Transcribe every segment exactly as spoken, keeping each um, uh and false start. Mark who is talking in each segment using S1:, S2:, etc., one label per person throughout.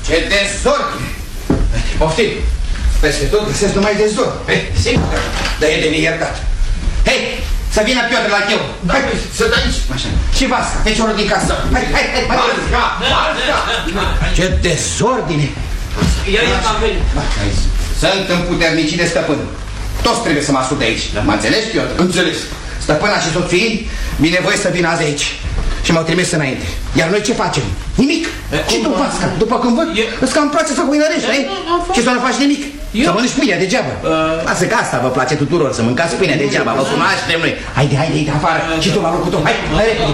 S1: Ce dezordine! Poftim! Peste tot găsesc numai dezordine. Hei, sigur, dar e de neiertat. Hei, să vină Piotr la cheu. Hai, să dă aici. Așa. Și Vasca, feciorul din casă. Hai, hai, hai, hai. Vasca, Vasca! Ce dezordine!
S2: Ia, ia, am venit.
S1: Sunt împuterniciți de stăpân. Toți trebuie să mă asculte aici. Mă înțelegi, Piotr?
S3: Înțeles.
S1: Stăpâna și soții, bine voie să vină azi aici. Și m-au trimis înainte. Iar noi ce facem? Nimic. Și tu, Vasca, după cum văd, îți cam place să mâinărești, ai? Și să nu faci nimic. Să mănânci pâinea degeaba. Lasă că asta vă place tuturor, să mâncați pâinea degeaba. Vă cunoaștem noi. Haide, haide, haide afară. Și tu la locul tău. Hai, hai repede.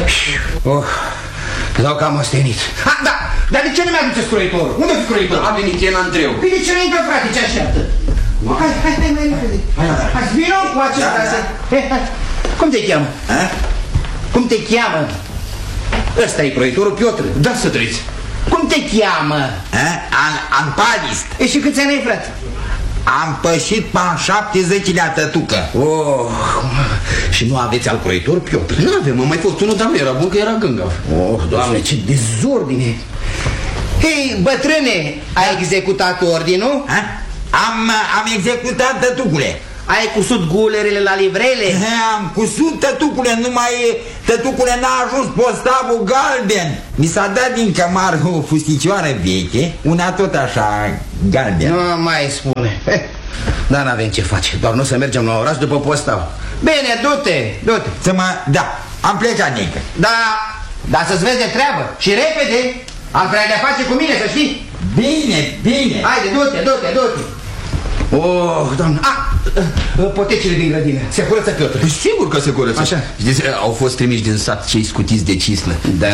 S1: Oh, dau cam ostenit. Ah, da, dar de ce nu mi-aduceți croitorul? Unde e croitorul?
S3: A venit el, Andreu.
S1: Bine, ce nu-i frate, ce așteaptă? Hai, hai, hai, mai repede. Hai, vină cu acesta. Cum te cheamă? Cum te cheamă? Ăsta e croitorul Piotr.
S3: Da, să trăiți.
S1: Cum te cheamă?
S4: Anpanist.
S1: E și câți ani ai, frate?
S4: Am pășit pe a șaptezecilea tătucă.
S1: Oh, și nu aveți al croitor Piotr?
S3: Nu avem, a mai fost unul, dar nu era bun, că era gângav.
S1: Oh, Doamne, ce dezordine. Hei, bătrâne, ai executat ordinul?
S4: A? Am, am executat, tătucule.
S1: Ai cusut gulerele la livrele?
S4: Am cusut, tătucule, numai tătucule n-a ajuns postavul galben. Mi s-a dat din cămar o fusticioară veche, una tot așa galben.
S1: Nu mai spune. Dar n-avem ce face, doar nu să mergem la oraș după postav. Bine, du-te, du-te.
S4: Să mă, da, am plecat, Nică.
S1: Da, dar să-ți vezi de treabă și repede. Am vrea de-a face cu mine, să știi.
S4: Bine, bine.
S1: Haide, du-te, du-te, du-te. Oh, doamne, ah, potecile din grădină. Se curăță, Piotr?
S3: Sigur că se curăță.
S1: Așa.
S3: Știți, au fost trimiși din sat cei scutiți de cislă.
S1: Da?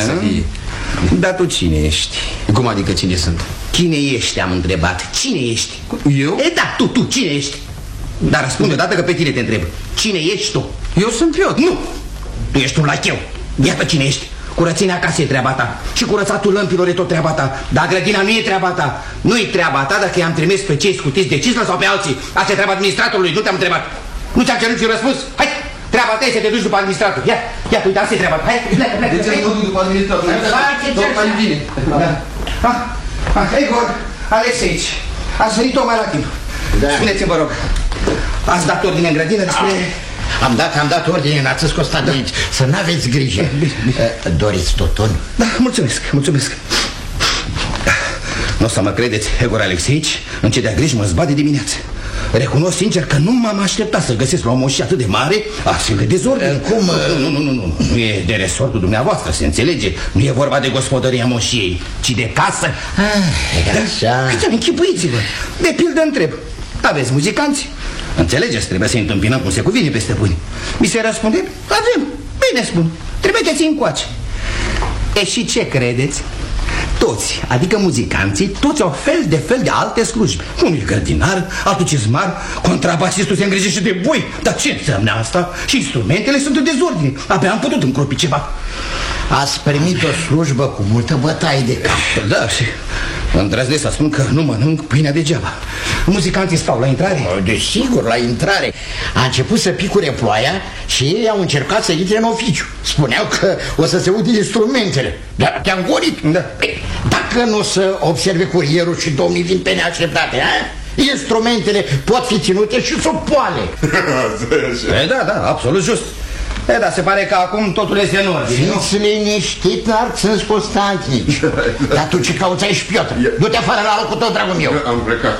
S1: Dar tu cine ești?
S3: Cum adică cine sunt?
S1: Cine ești, am întrebat. Cine ești?
S3: Eu?
S1: E, da, tu, tu, cine ești? Dar răspunde odată că pe tine te întreb. Cine ești tu?
S3: Eu sunt Piotr.
S1: Nu, tu ești un lacheu. Iată cine ești. Curățenia casei e treaba ta. Și curățatul lămpilor e tot treaba ta. Dar grădina nu e treaba ta. Nu-i treaba ta dacă i-am trimis pe cei scutiți de cislă sau pe alții. Asta e treaba administratorului, nu te-am întrebat. Nu ți-am cerut și răspuns. Hai, treaba ta e să te duci după administrator. Ia, ia, uite, asta e treaba ta. Hai, plecă, plecă.
S3: De ce nu duc după administrator? Tot mai bine.
S1: Ah, ah, Igor, Alexeici, ați venit tocmai la timp. Spuneți-mi, vă rog, ați dat ordine în grădină despre...
S5: Am dat, am dat ordine, n-ați scostat de aici. Să n-aveți grijă. Doriți toton?
S1: Da, mulțumesc, mulțumesc. Nu o să mă credeți, Egor Alexeici, în ce de-a griji mă zbat de dimineață. Recunosc sincer că nu m-am așteptat să găsesc la o moșie atât de mare astfel de dezordine.
S5: Cum?
S1: Nu, nu, nu, nu, nu e de resortul dumneavoastră, se înțelege. Nu e vorba de gospodăria moșiei, ci de casă.
S5: Ah, așa.
S1: Închipuiți-vă, de pildă întreb. Aveți muzicanți? Înțelegeți, trebuie să-i întâmpinăm cum se cuvine pe stăpâni. Mi se răspunde, avem, bine spun, trimiteți-i încoace. E și ce credeți? Toți, adică muzicanții, toți au fel de fel de alte slujbe. Unul e grădinar, altul cizmar, contrabasistul se îngrijește de boi. Dar ce înseamnă asta? Și instrumentele sunt în dezordine. Abia am putut încropi ceva.
S5: Ați primit o slujbă cu multă bătaie de cap.
S1: Da, și îndrăznesc să spun că nu mănânc pâinea degeaba. Muzicanții stau la intrare?
S5: Desigur, la intrare. A început să picure ploaia și ei au încercat să intre în oficiu. Spuneau că o să se uite instrumentele. Dar te-am gorit.
S1: Da.
S5: Dacă nu o să observe curierul și domnii vin pe neașteptate, ha? Instrumentele pot fi ținute și sub poale.
S1: E, da, da, absolut just. E, da, se pare că acum totul este în ordine.
S5: Fiți liniștit, Arțâns Constantinici. Dar tu ce cauți aici, Piotr? Du-te afară la locul tău, dragul meu.
S3: Am plecat.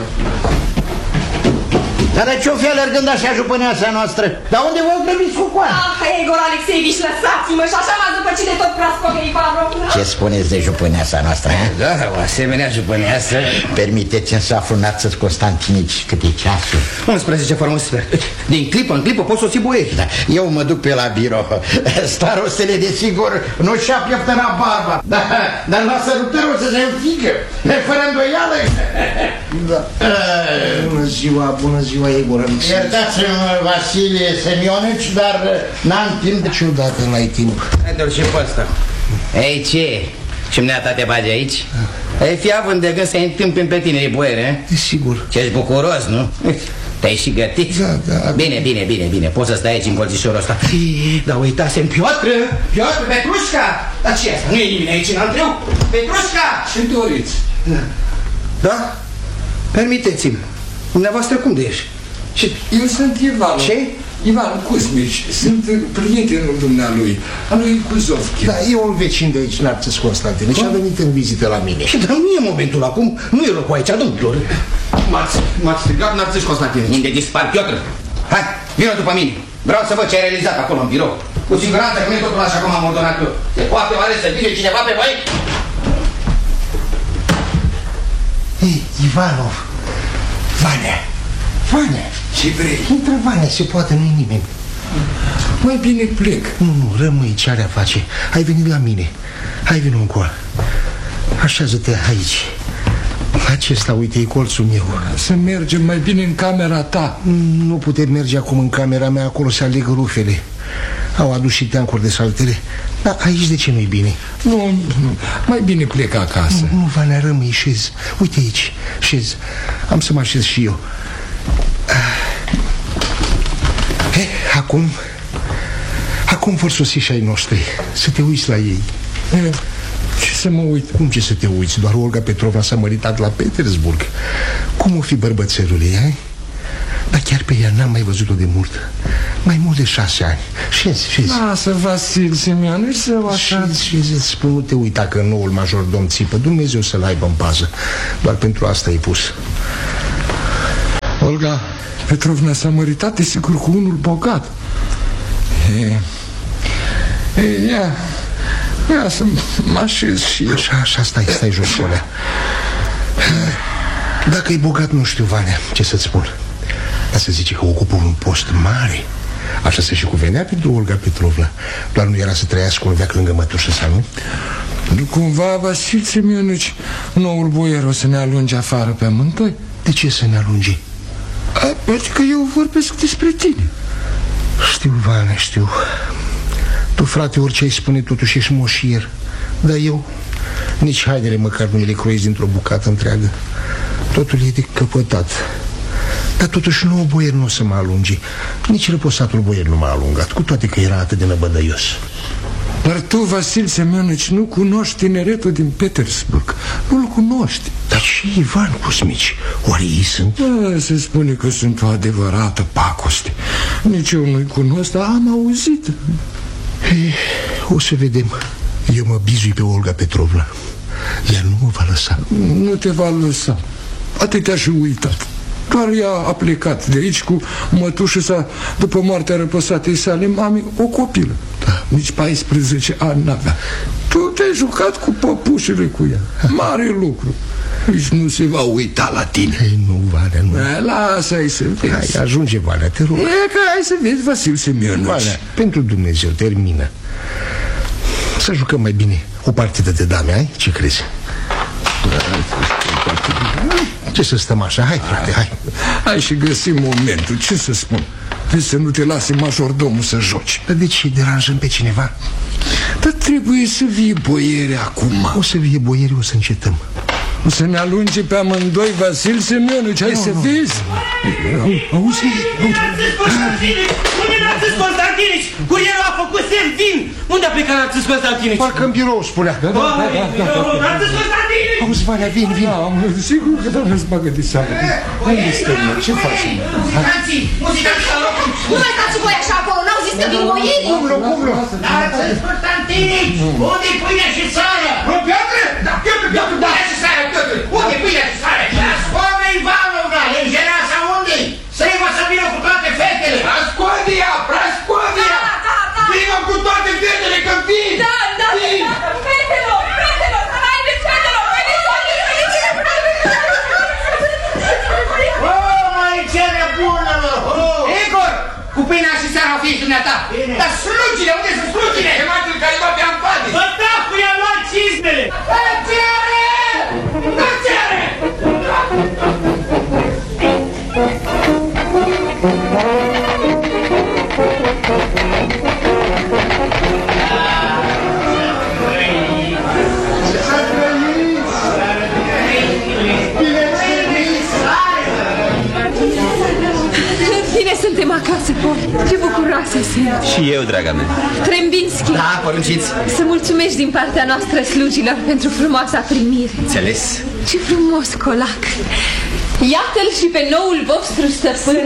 S5: Dar de ce-o fi alergând așa jupâneasa noastră? Dar unde vă grăbiți cu coana?
S6: Ah, Igor Alexeivici, lăsați-mă și așa m-ați după cine tot prascovei pavrocul.
S5: Ce spuneți de jupâneasa noastră, he?
S1: Da, o asemenea jupâneasă.
S5: Permiteți-mi să aflu, Narțăț Constantinici, cât e ceasul?
S1: unsprezece fără un sfert. Din clipă în clipă pot sosi boieri.
S5: Da, eu mă duc pe la birou. Starostele, desigur, nu și-a pieptănat barba. Da, dar la sărutărul să se înfică. Fără îndoială. Da.
S7: Bună ziua, bună ziua, Igor Alexeivici.
S5: Iertați-mi, Vasile Semionici, dar n-am timp.
S7: Ciudată n-ai timp.
S1: Hai-te-l și pe ăsta. Ei, ce? Și mneata te bagi aici? Ai fi având de gând să-i întâmpin pe tine, e boiere, he?
S7: Sigur.
S1: Ce-ești bucuros, nu? Te-ai și gătit?
S7: Da, da.
S1: Bine, bine, bine, bine. Poți să stai aici în colțișorul ăsta. Dar uitasem, Piotr, Piotr, Petrușca! Dar ce asta? Nu e nimeni aici în antreu? Petrușca!
S3: Ce doriți?
S1: Da? Permiteți-mi. Dumneavoastră cum de ești?
S8: Și eu sunt Ivan.
S1: Ce?
S8: Ivan Cusmici. Sunt prietenul dumnealui, al lui Cuzovchi.
S5: Da, e un vecin de aici, Narcis Constantine, și a venit în vizită la mine.
S1: Și dar nu e momentul acum, nu e locul aici, domnilor.
S3: M-ați strigat Narcis Constantine.
S1: Unde dispar, Piotr? Hai, vină după mine. Vreau să văd ce ai realizat acolo în birou. Cu siguranță că nu e totul așa cum am ordonat eu. Se poate oare să vină cineva pe voi?
S5: Ei, Ivanov, Vania, Vania.
S8: Ce vrei?
S5: Intră, Vania, se poate, nu-i nimeni.
S8: Mai bine plec.
S5: Nu, nu, rămâi, ce are a face? Ai venit la mine. Hai, vină încoa. Așează-te aici. Acesta, uite, e colțul meu.
S8: Să mergem mai bine în camera ta.
S5: Nu putem merge acum în camera mea, acolo se aleg rufele. Au adus și teancuri de saltere. Dar aici de ce nu-i bine?
S8: Nu, nu, mai bine plec acasă.
S5: Nu, nu, Vania, rămâi, șez. Uite aici, șez. Am să mă așez și eu. He, acum Acum vor sosi și ai noștri. Să te uiți la ei.
S8: E, ce să mă uit?
S5: Cum ce să te uiți? Doar Olga Petrovna s-a măritat la Petersburg. Cum o fi bărbățelul ei, ai? Dar chiar pe ea n-am mai văzut-o de mult. Mai mult de șase ani. Șezi, șezi.
S8: Lasă, Vasil Semionuș, să o așa...
S5: Șezi, șezi, îți spun, nu te uita că noul majordom țipă. Dumnezeu să-l aibă în pază. Doar pentru asta e pus.
S8: Olga Petrovna s-a măritat, desigur, cu unul bogat. E, e, ia, ia să mă așez și eu.
S5: Așa, așa, stai, stai jos, Olea. Dacă e bogat, nu știu, Vania, ce să-ți spun. Dar să zice că ocupă un post mare. Așa se și cuvenea pentru Olga Petrovna. Doar nu era să trăiască un veac lângă mătușă sa, nu?
S8: Nu cumva, Vasil Semionuș, noul boier o să ne alunge afară pe amândoi?
S5: De ce să ne alunge?
S8: Adică eu vorbesc despre tine.
S5: Știu, Vania, știu. Tu, frate, orice ai spune, totuși ești moșier. Dar eu, nici haidele măcar nu le croiesc dintr-o bucată întreagă. Totul e de căpătat. Dar totuși nouă boier nu o să mă alunge. Nici răposatul boier nu m-a alungat, cu toate că era atât de năbădăios.
S8: Dar tu, Vasil Semionuș, nu cunoști tineretul din Petersburg. Nu-l cunoști.
S5: Dar și Ivan Cusmici, oare ei sunt?
S8: Da, se spune că sunt o adevărată pacoste. Nici eu nu-i cunosc, dar am auzit.
S5: Ei, o să vedem. Eu mă bizui pe Olga Petrovna. Ea nu mă va lăsa.
S8: Nu te va lăsa. Atât și uitat. Doar ea a plecat de aici cu mătușa sa după moartea răposatei sale mami, o copilă. Da. Nici paisprezece ani n-avea. Tu te-ai jucat cu păpușile cu ea. Mare lucru. Nici nu se va uita la tine.
S5: Ei, nu, Valea, nu.
S8: Lasă-i să vezi.
S5: Hai, ajunge, Valea, te rog.
S8: E că hai să vezi, Vasil Semionuș.
S5: Valea, pentru Dumnezeu, termină. Să jucăm mai bine o partidă de dame, ai? Ce crezi? Ce să stăm așa? Hai, frate, hai.
S8: Hai și găsim momentul, ce să spun. Vezi să nu te lase majordomul să joci.
S5: Dar de ce deranjăm pe cineva?
S8: Dar trebuie să vie boiere acum.
S5: O să vie boiere, o să încetăm.
S8: O să ne alunge pe amândoi, Vasil Semionuș. Hai
S5: nu,
S8: să
S5: nu.
S8: vezi.
S5: Auzi?
S2: Narcis Constantinici! Unde Narcis Constantinici? Curierul a făcut semn, vin! Unde a plecat Narcis Constantinici?
S5: Parcă în birou, spunea.
S8: Da, da, da, da, da.
S2: Narcis Constantinici!
S5: Auzi, Valea, vin, vin.
S8: Da, sigur că da, nu-ți bagă de seamă. Unde stăm, mă? Ce facem?
S2: Muzicanții! Muzicanții la locul!
S6: Nu mai stați voi așa acolo, n-au zis că vin boierii?
S5: Cum nu, cum nu?
S2: Narcis Constantinici! Unde-i pâinea și sarea? Nu, Piotr? Da, Piotr, Piotr, pâinea și sarea, Piotr! Unde-i pâinea și sarea? Rascovă Ivanovna, ingineasa unde-i? Să-i vă să vină cu toate fetele!
S4: Prascovia! Prascovia!
S6: Da, da, da!
S4: Vină cu toate fetele, că vin!
S6: Da, da, da! Fetelor, fetelor, să haideți, fetelor!
S2: O, mai ce nebună, mă! Igor, cu pâinea și seara o fi dumneata! Dar slugile, unde sunt slugile?
S4: Chemați-l care va pe ampade!
S2: Bătacul i-a luat cizmele! Tăcere! Tăcere!
S6: Bine suntem acasă, Paul. Ce bucuroasă frumoasă sunt.
S9: Și eu, draga mea.
S6: Trembinski.
S1: Da, porunciți.
S6: Să mulțumești din partea noastră slujilor pentru frumoasa primire.
S1: Înțeles.
S6: Ce frumos colac. Iată-l și pe noul vostru stăpân.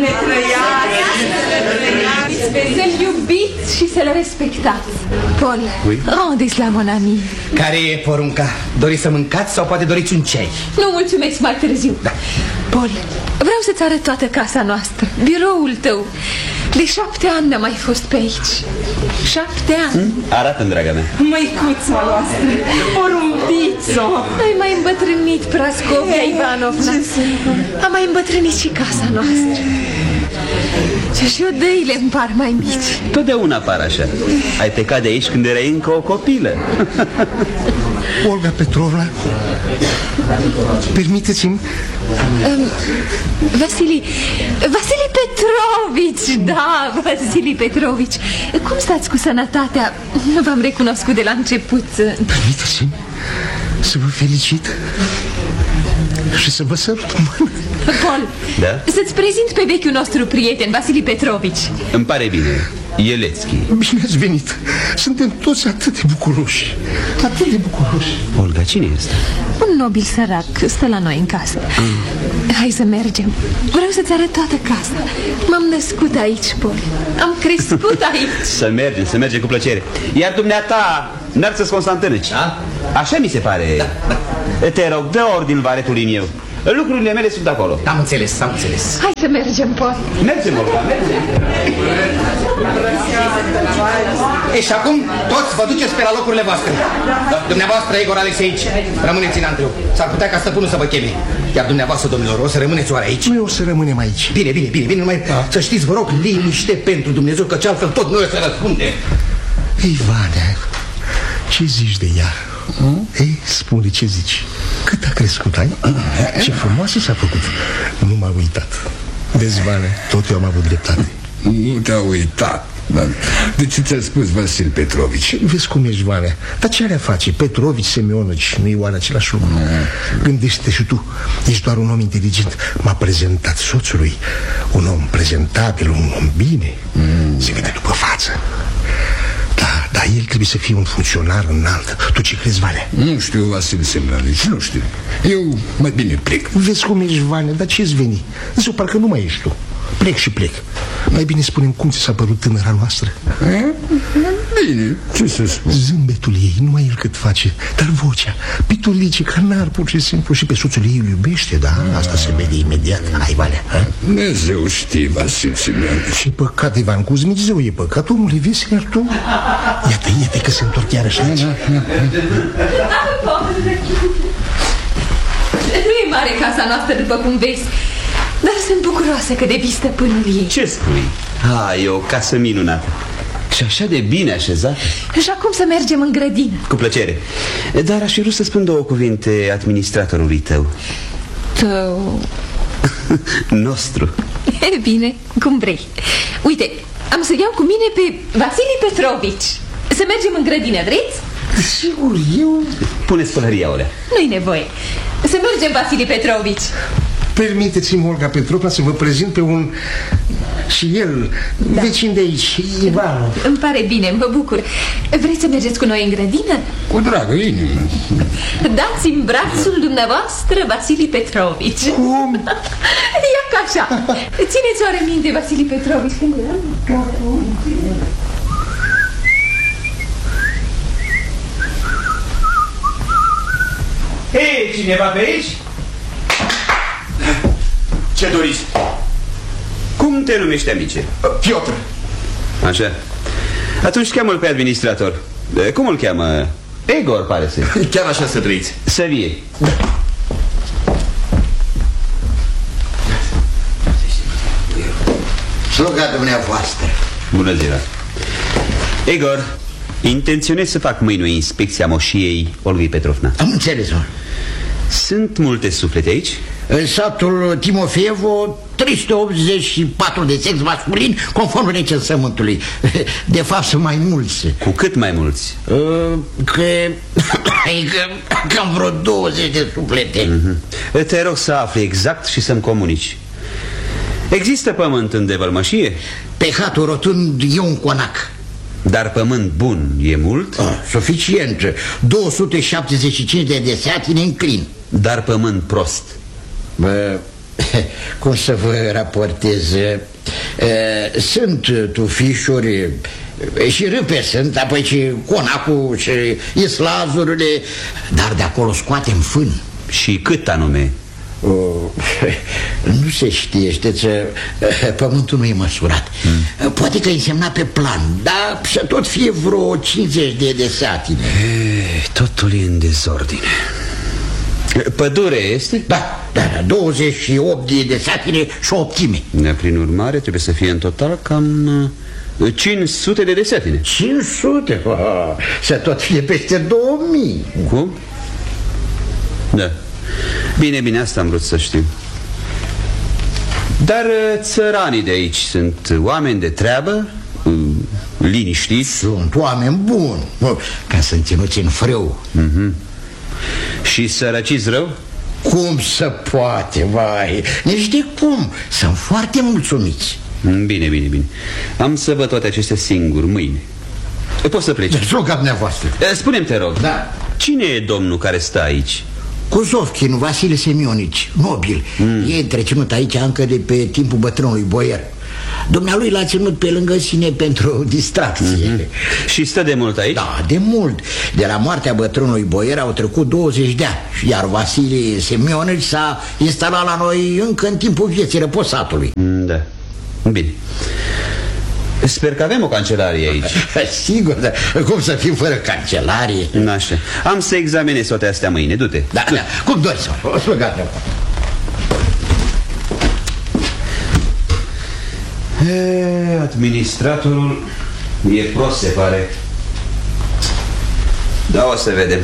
S6: Să-l iubiți și să-l respectați. Paul, oui? Rendeți la mon ami.
S1: Care e porunca? Doriți să mâncați sau poate doriți un ceai?
S6: Nu, mulțumesc, mai târziu. Da. Paul, vreau să-ți arăt toată casa noastră, biroul tău. De șapte ani n-am mai fost pe aici. Șapte ani.
S9: hmm? Arată-mi, draga mea.
S6: Măicuța noastră, porumbițo. Ai mai îmbătrânit, Prascovia Ivanovna. Am mai îmbătrânit și casa noastră. Și odăile îmi par mai mici.
S9: Totdeauna par așa. Ai plecat de aici când erai încă o copilă.
S5: Olga Petrovna, permiteți-mi.
S6: um, Vasili Vasili Petrovici. Da, Vasili Petrovici. Cum stați cu sănătatea? Nu v-am recunoscut de la început.
S5: Permiteți-mi să vă felicit și să vă sărut mână.
S6: Paul, da? Să-ți prezint pe vechiul nostru prieten, Vasili Petrovici.
S9: Îmi pare bine, Ieletski.
S5: Bine ați venit. Suntem toți atât de bucuroși. Atât de bucuroși.
S9: Olga, cine este?
S6: Un nobil sărac, stă la noi în casă. mm. Hai să mergem. Vreau să-ți arăt toată casa. M-am născut aici, Paul. Am crescut aici.
S9: Să mergem, să mergem cu plăcere. Iar dumneata, Narțes Constantinici, da? Așa mi se pare. Da, da. Te rog, dă ordin varetului meu. Lucrurile mele sunt acolo.
S1: Am înțeles, am înțeles.
S6: Hai să mergem, Paul.
S9: Mergem, Olga, mergem.
S1: E, și acum toți vă duceți pe la locurile voastre. Da. Dumneavoastră, Igor Alexeici, rămâneți în antreu. S-ar putea ca stăpânul să vă cheme. Iar dumneavoastră, domnilor, o să rămâneți oare aici?
S5: Noi o să rămânem aici.
S1: Bine, bine, bine, bine, numai da. Să știți, vă rog, liniște pentru Dumnezeu, că altfel tot noi o să răspundem.
S5: Ivane, ce zici de ea? Hmm? Ei, spune ce zici. Cât a crescut, ai? Ce frumoasă s-a făcut. Nu m-a uitat. Vezi, Vane, tot eu am avut dreptate.
S8: Nu te-a uitat. De ce ți-a spus Vasil Petrovici?
S5: Vezi cum ești, Vane. Dar ce are a face? Petrovici, Semionovici, nu e oare același lucru? Mm. Gândește-te și tu. Ești doar un om inteligent. M-a prezentat soțului. Un om prezentabil, un om bine. mm. Se vede după față. Da, dar el trebuie să fie un funcționar înalt. Tu ce crezi, Vane?
S8: Nu știu, Vasil Semionovici, nu știu. Eu mai bine plec.
S5: Vezi cum ești, Vane, dar ce-ți veni? Însă parcă nu mai ești tu. Plec și plec. Mai bine spunem cum ți s-a părut tânăra noastră.
S8: Bine, ce să spun?
S5: Zâmbetul ei, numai el cât face. Dar vocea, pitulice, canar, pur și simplu. Și pe soțul ei îl iubește, da? Asta se vede imediat. Hai, Valea.
S8: Dumnezeu știe, Vasil Semionovici.
S5: Și păcat, Ivan Cuzmici, zău e păcat. Omule, vezi, iar tu? Iată, iată că se întorc iarăși aici.
S6: Nu e mare casa noastră, după cum vezi. Dar sunt bucuroasă că devii stăpânul ei.
S9: Ce spui? Ha, e o casă minunată. Și așa de bine așezat.
S6: Și acum să mergem în grădină.
S9: Cu plăcere. Dar aș fi vrut să spun două cuvinte administratorului tău.
S6: Tău?
S9: Nostru.
S6: E bine, cum vrei. Uite, am să iau cu mine pe Vasili Petrovici. Să mergem în grădină, vreți?
S5: Sigur, eu...
S9: Pune spălăria, Olea.
S6: Nu-i nevoie. Să mergem, Vasili Petrovici.
S5: Permiteți-mi, Olga Petrovna, să vă prezint pe un... Și el, da. Vecin de aici, Ivan.
S6: Îmi pare bine, mă bucur. Vreți să mergeți cu noi în grădină?
S8: Cu dragă inimă.
S6: Dați-mi brațul dumneavoastră, Vasili Petrovici.
S5: Cum?
S6: Ia ca așa. Țineți oare minte, Vasili Petrovici, când eram?
S2: Hei, cineva pe aici?
S3: Ce doriți?
S9: Cum te numești, amice?
S3: Piotr.
S9: Așa. Atunci cheamă-l pe administrator. Cum îl cheamă? Egor, pare să.
S3: Chiar așa să trăiți.
S9: Să vie.
S2: Sluga dumneavoastră.
S9: Bună ziua. Egor, intenționez să fac mâine o inspecție a moșiei Olgăi Petrovna.
S2: Am înțeles, mă.
S9: Sunt multe suflete aici?
S2: În satul Timofeevo, trei sute optzeci și patru de sex masculin, conform recensământului. De fapt, sunt mai mulți.
S9: Cu cât mai mulți?
S2: Uh, că... că... cam vreo douăzeci de suflete.
S9: uh-huh. Te rog să afli exact și să-mi comunici. Există pământ în Devălmășie?
S1: Pe hatul rotund e un conac.
S9: Dar pământ bun e mult?
S1: Ah, suficient. două sute șaptezeci și cinci de deseatine în clin.
S9: Dar pământ prost?
S1: Bă, cum să vă raportez? Sunt tufișuri și râpe sunt, apoi și conacul și islazurile, dar de acolo scoatem fân.
S9: Și cât anume?
S1: Nu se știe, știți, pământul nu e măsurat. mm. Poate că însemna pe plan, dar să tot fie vreo cincizeci de deseatine.
S9: E, totul e în dezordine. Pădure este?
S1: Da, da, da, douăzeci și opt de deseatine și o optime.
S9: Prin urmare trebuie să fie în total cam cinci sute de deseatine.
S1: cinci sute? Oh, să tot fie peste două mii.
S9: Cum? Da. Bine, bine, asta am vrut să știu. Dar țăranii de aici sunt oameni de treabă, liniștiți?
S1: Sunt oameni buni, ca să înținuți în frâu.
S9: mm-hmm. Și sărăciți rău?
S1: Cum să poate, vai, nici de cum. Sunt foarte mulțumiți.
S9: Bine, bine, bine. Am să văd toate acestea singur, mâine. Poți să pleci?
S1: Ruga dumneavoastră.
S9: Spune-mi, te rog,
S1: da.
S9: Cine e domnul care stă aici?
S1: Kuzovkin, Vasile Semionici, nobil. mm. E întreținut aici încă de pe timpul bătrânului boier. Dumnealui l-a ținut pe lângă sine pentru distracție.
S9: mm-hmm. Și stă de mult aici?
S1: Da, de mult. De la moartea bătrânului boier au trecut douăzeci de ani. Iar Vasile Semionici s-a instalat la noi încă în timpul vieții răposatului.
S9: mm, Da, bine. Sper că avem o cancelarie aici.
S1: Sigur, dar cum să fim fără cancelarie?
S9: Așa. Am să examinez toate astea mâine, du-te.
S1: Da, da, cum doriți, o să gata.
S9: E, administratorul e prost, se pare. Da, o să vedem.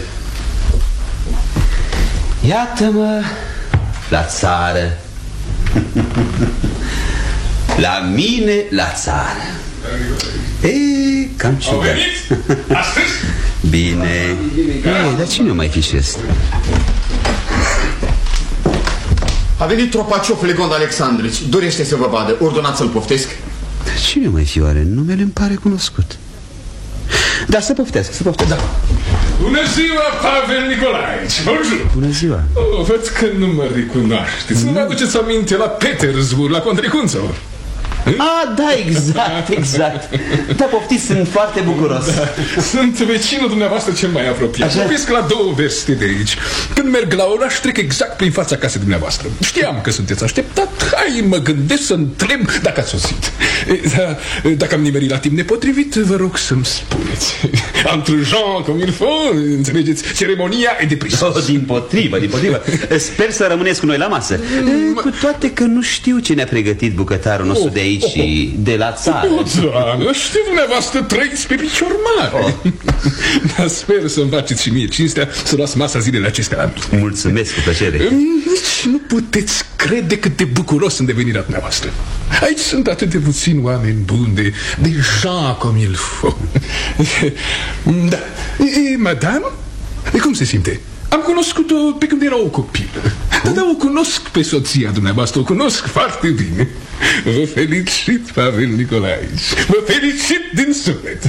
S9: Iată-mă la țară. La mine la țară. E, cam ciudat. Bine. Ei, dar cine mai fi și ăsta?
S3: A venit Tropaciov, Legond Alexandrici. Dorește să vă vadă. Ordonați să-l poftesc.
S9: Dar cine mai fi oare? Numele îmi pare cunoscut. Dar să poftească, să poftească. Da.
S10: Bună ziua, Pavel Nicolaevici. Bonjour.
S9: Bună ziua.
S10: Oh, văd că nu mă recunoașteți. Nu mă aduceți aminte la Petersburg, la Condricunțov.
S9: Ah, da, exact, exact. Da, poftiți, sunt foarte bucuros.
S10: Da. Sunt vecinul dumneavoastră cel mai apropiat. Vorbesc la două verste de aici. Când merg la oraș, trec exact prin fața casei dumneavoastră. Știam că sunteți așteptat. Hai, mă gândesc să întreb dacă ați sosit. Da, dacă am nimerit la timp nepotrivit, vă rog să-mi spuneți. Entre gens, comme il faut, înțelegeți, ceremonia e de prisos.
S9: Oh, din potrivă, din potrivă. Sper să rămâneți cu noi la masă. Mm. Cu toate că nu știu ce ne-a pregătit bucătarul nostru oh. de aici și de la țară.
S10: Da, știu, dumneavoastră trăiți pe picior mare. Oh. Dar sper să-mi faceți și mie cinstea să luați masa zilele acestea la mine.
S9: Mulțumesc, cu plăcere.
S10: Nici nu puteți crede cât de bucuros sunt devenirea dumneavoastră. Aici sunt atât de puțini oameni buni, de, de gens comme il faut. Da. E, madame, e, cum se simte? Am cunoscut-o pe când era o copilă. Dar da, o cunosc pe soția dumneavoastră, o cunosc foarte bine. Vă felicit, Pavel Nicolaevici. Vă felicit din suflet.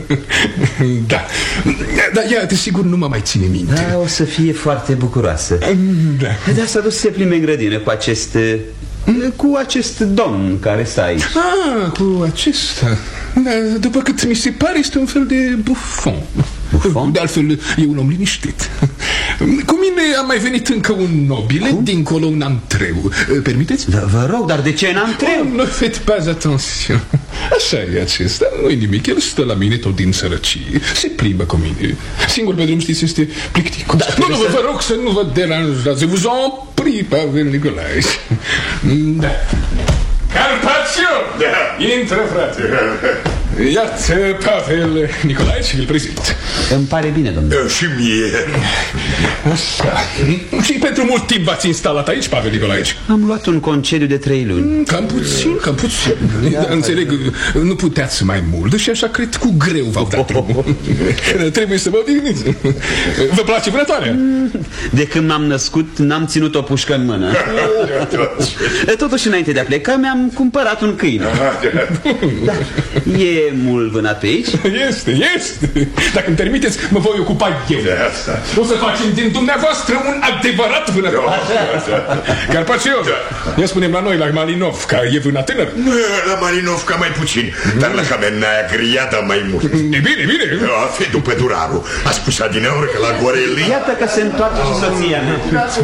S10: Da. Dar ea, desigur, nu mă mai ține minte.
S9: Da, o să fie foarte bucuroasă.
S10: Da.
S9: Da, s-a dus să se plimbe în grădină cu acest... cu acest domn care stă aici.
S10: Ah, cu acesta. Da, după cât mi se pare, este un fel de bufon.
S9: Bufon?
S10: De altfel, e un om liniștit. Cu mine a mai venit încă un nobile. Cum? Dincolo un antreu. Permiteți?
S9: Da, vă rog, dar de ce în antreu?
S10: Oh, nu faites pas atenție. Așa e acesta, nu-i nimic. El stă la mine tot din sărăcie. Se plimbă cu mine. Singur pe drum, știți, este plicticos. Da, nu, nu, să... vă rog să nu vă deranjați. Vous en prie, Pavel Nicolaevici. Da. Carpaccio! Da. Intră, frate. Iată, Pavel Nicolaevici, îl prezint.
S9: Îmi pare bine, domnule.
S11: Și mie.
S10: Așa. Și pentru mult timp v-ați instalat aici, Pavel Nicolaevici?
S9: Am luat un concediu de trei luni.
S10: Cam puțin, cam puțin. Da, înțeleg, nu puteați mai mult și așa cred cu greu v-au dat drumul. Trebuie să vă odihniți. Vă place vânătoarea?
S9: De când m-am născut, n-am ținut o pușcă în mână. Totuși, înainte de a pleca, mi-am cumpărat un câine. Da. E mult vânat pe aici?
S10: Este, este. Dacă îmi permiteți, mă voi ocupa eu. O să facem din dumneavoastră un adevărat vânător. Carpaciov, ia spunem la noi, la Malinovca, e vânat tânăr?
S11: La Malinovca mai puțin, dar la Kamennaia Griada mai mult.
S10: E bine, bine.
S11: A fi după Duraru. A spus adineauri că la Goreli.
S9: Iată că se întoarce și soția mea.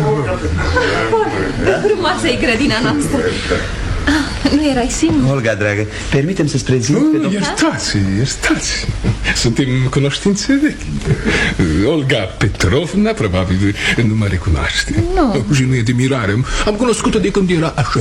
S6: Frumoasă-i grădina noastră. Ah, nu erai singur?
S9: Olga, dragă, permitem să-ți prezint pe domnul...
S10: Iertați, iertați. Suntem cunoștințe vechi. Olga Petrovna, probabil, nu mă recunoaște.
S6: Nu.
S10: Și nu e de mirare. Am cunoscut-o de când era așa.